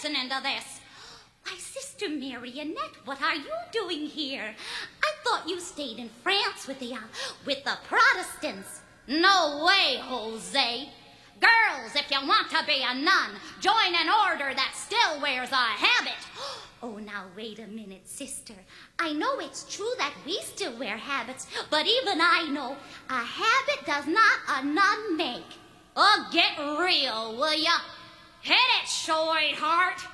listening to this. Why, Sister Marionette, what are you doing here? I thought you stayed in France with the Protestants. No way, Jose. Girls, if you want to be a nun, join an order that still wears a habit. Oh, now wait a minute, sister. I know it's true that we still wear habits, but even I know a habit does not a nun make. Oh, get real, will ya? Hit it, sweetheart.